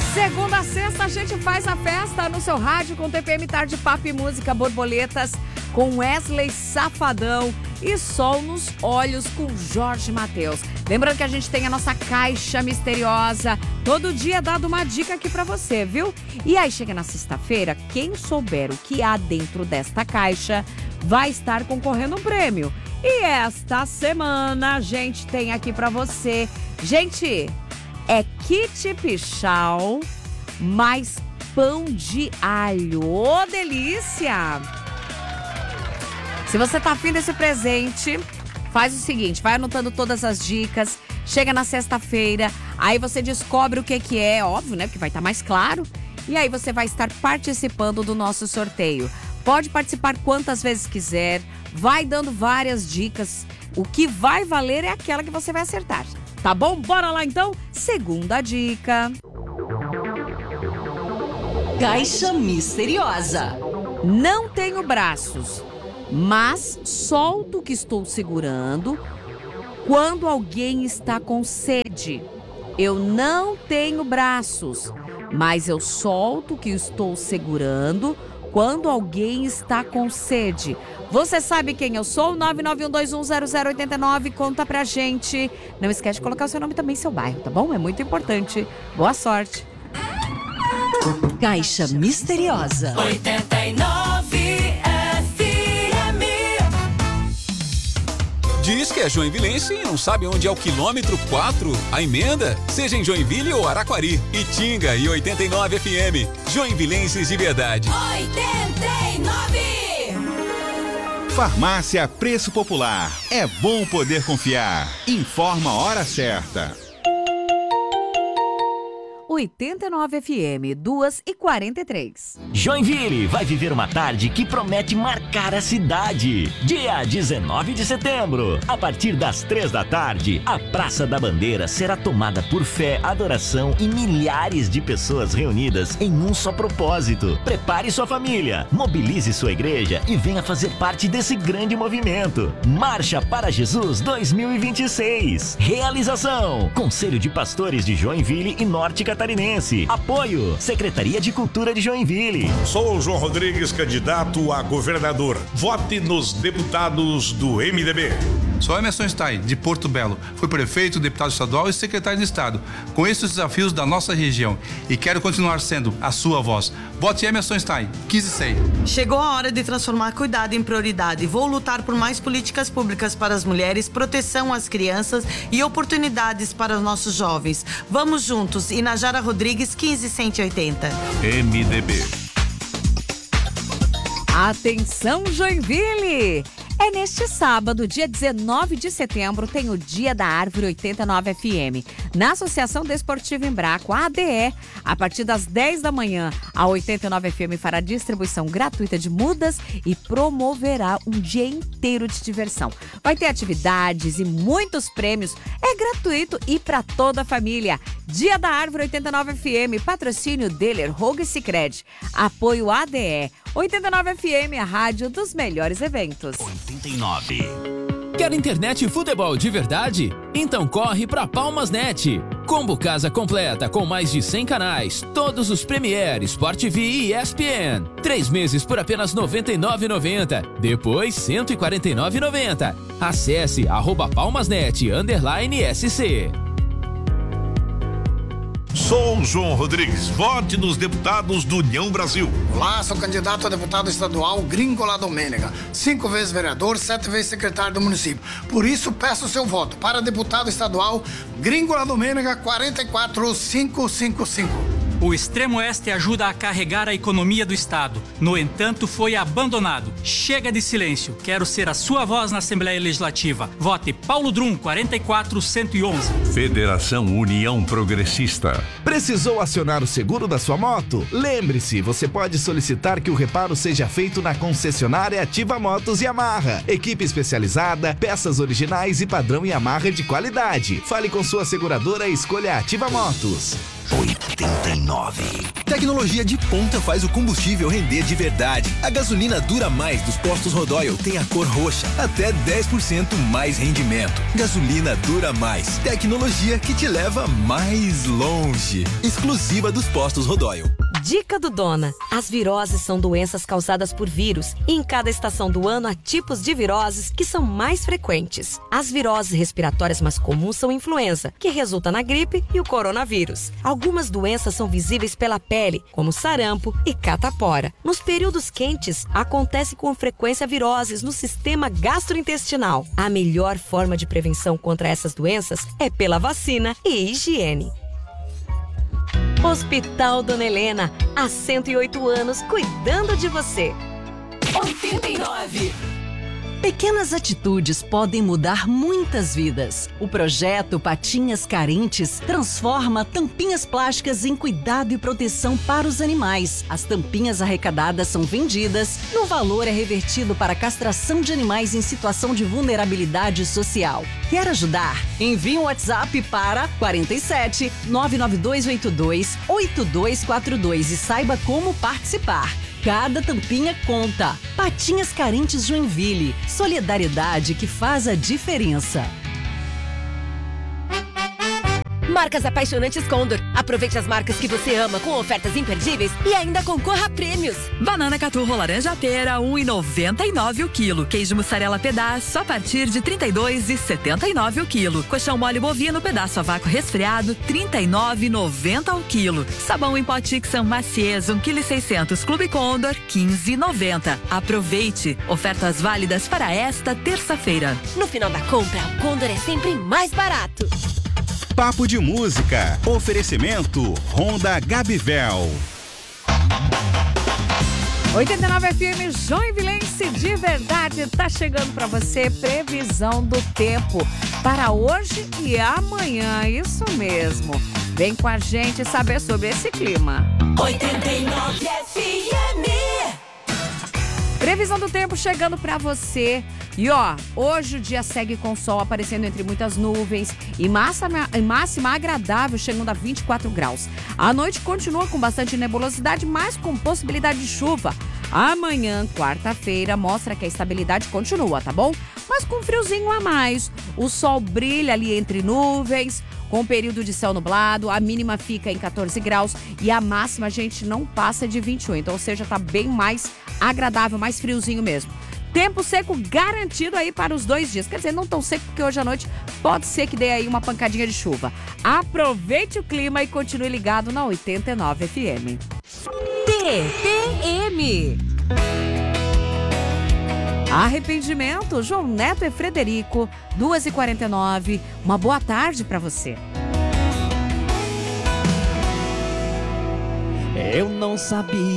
Segunda a sexta a gente faz a festa no seu rádio com TPM Tarde, Papo e Música, Borboletas com Wesley Safadão e Sol nos Olhos com Jorge Mateus. Lembrando que a gente tem a nossa caixa misteriosa, todo dia dado uma dica aqui pra você, viu? E aí chega na sexta-feira, quem souber o que há dentro desta caixa vai estar concorrendo um prêmio. E esta semana a gente tem aqui pra você, gente, é kit pichau mais pão de alho. Ô, delícia! Se você tá afim desse presente, faz o seguinte, vai anotando todas as dicas, chega na sexta-feira, aí você descobre o que é, óbvio, né, porque vai estar mais claro, e aí você vai estar participando do nosso sorteio. Pode participar quantas vezes quiser, vai dando várias dicas, o que vai valer é aquela que você vai acertar. Tá bom? Bora lá então? Segunda dica. Caixa misteriosa. Não tenho braços, mas solto o que estou segurando quando alguém está com sede. Eu não tenho braços, mas eu solto o que estou segurando quando alguém está com sede. Você sabe quem eu sou? 991210089, conta pra gente. Não esquece de colocar o seu nome também e seu bairro, tá bom? É muito importante. Boa sorte. Caixa misteriosa. 89 FM. Diz que é joinvilense e não sabe onde é o quilômetro 4, a emenda? Seja em Joinville ou Araquari, Itinga e 89 FM. Joinvilenses de verdade. 89. Farmácia Preço Popular. É bom poder confiar. Informa a hora certa. 89 FM, 2h43. Joinville vai viver uma tarde que promete marcar a cidade. Dia 19 de setembro, a partir das 3 da tarde, a Praça da Bandeira será tomada por fé, adoração e milhares de pessoas reunidas em um só propósito. Prepare sua família, mobilize sua igreja e venha fazer parte desse grande movimento. Marcha para Jesus 2026. Realização: Conselho de Pastores de Joinville e Norte Catarinense. Apoio: Secretaria de Cultura de Joinville. Sou o João Rodrigues, candidato a governador. Vote nos deputados do MDB. Sou Emerson Stein, de Porto Belo. Fui prefeito, deputado estadual e secretário de Estado. Conheço os desafios da nossa região e quero continuar sendo a sua voz. Vote Emerson Stein, 15-6. Chegou a hora de transformar cuidado em prioridade. Vou lutar por mais políticas públicas para as mulheres, proteção às crianças e oportunidades para os nossos jovens. Vamos juntos. Inajara Rodrigues, 15180. MDB. Atenção, Joinville! É neste sábado, dia 19 de setembro, tem o Dia da Árvore 89 FM. Na Associação Desportiva Embraco, a ADE, a partir das 10 da manhã, a 89 FM fará distribuição gratuita de mudas e promoverá um dia inteiro de diversão. Vai ter atividades e muitos prêmios. É gratuito e para toda a família. Dia da Árvore 89 FM, patrocínio Deller, Rogue e Sicredi. Apoio ADE. 89 FM, a rádio dos melhores eventos. 89. Quer internet e futebol de verdade? Então corre pra Palmasnet. Combo casa completa com mais de 100 canais, todos os Premiere, Sport TV e ESPN. 3 meses por apenas R$ 99,90. Depois R$ 149,90. Acesse @palmasnet_SC. Sou o João Rodrigues. Vote nos deputados do União Brasil. Olá, sou candidato a deputado estadual Gringola Domênega. 5 vezes vereador, 7 vezes secretário do município. Por isso, peço o seu voto para deputado estadual Gringola Domênega 44555. O Extremo Oeste ajuda a carregar a economia do Estado. No entanto, foi abandonado. Chega de silêncio. Quero ser a sua voz na Assembleia Legislativa. Vote Paulo Drum, 44111. Federação União Progressista. Precisou acionar o seguro da sua moto? Lembre-se, você pode solicitar que o reparo seja feito na concessionária Ativa Motos Yamaha. Equipe especializada, peças originais e padrão Yamaha de qualidade. Fale com sua seguradora e escolha Ativa Motos. 89. Tecnologia de ponta faz o combustível render de verdade. A gasolina Dura Mais dos postos Rodoil tem a cor roxa, até 10% mais rendimento. Gasolina Dura Mais, tecnologia que te leva mais longe. Exclusiva dos postos Rodoil. Dica do Dona. As viroses são doenças causadas por vírus e em cada estação do ano há tipos de viroses que são mais frequentes. As viroses respiratórias mais comuns são influenza, que resulta na gripe, e o coronavírus. Algumas doenças são visíveis pela pele, como sarampo e catapora. Nos períodos quentes, acontece com frequência viroses no sistema gastrointestinal. A melhor forma de prevenção contra essas doenças é pela vacina e higiene. Hospital Dona Helena, há 108 anos cuidando de você. 89. Pequenas atitudes podem mudar muitas vidas. O projeto Patinhas Carentes transforma tampinhas plásticas em cuidado e proteção para os animais. As tampinhas arrecadadas são vendidas e o valor é revertido para a castração de animais em situação de vulnerabilidade social. Quer ajudar? Envie um WhatsApp para 47 99282 8242 e saiba como participar. Cada tampinha conta. Patinhas Carentes Joinville. Solidariedade que faz a diferença. Marcas apaixonantes Condor. Aproveite as marcas que você ama com ofertas imperdíveis e ainda concorra a prêmios. Banana caturro laranja pera, 1,99 o quilo. Queijo mussarela pedaço a partir de 32,79 o quilo. Colchão mole bovino pedaço a vácuo resfriado, 39,90 o quilo. Sabão em pó Tixan Maciez, 1,6 kg Clube Condor, 15,90. Aproveite. Ofertas válidas para esta terça-feira. No final da compra, o Condor é sempre mais barato. Papo de música. Oferecimento Honda Gabivel. 89 FM Joinvilense de verdade, tá chegando para você previsão do tempo para hoje e amanhã, isso mesmo. Vem com a gente saber sobre esse clima. 89 FM. Previsão do tempo chegando para você. E hoje o dia segue com sol aparecendo entre muitas nuvens e máxima agradável, chegando a 24 graus. A noite continua com bastante nebulosidade, mas com possibilidade de chuva. Amanhã, quarta-feira, mostra que a estabilidade continua, tá bom? Mas com friozinho a mais. O sol brilha ali entre nuvens, com período de céu nublado, a mínima fica em 14 graus e a máxima, a gente, não passa de 21. Então, ou seja, tá bem mais agradável, mais friozinho mesmo. Tempo seco garantido aí para os 2 dias. Quer dizer, não tão seco porque hoje à noite pode ser que dê aí uma pancadinha de chuva. Aproveite o clima e continue ligado na 89 FM. TPM. Arrependimento, João Neto e Frederico, 2h49. Uma boa tarde para você. Eu não sabia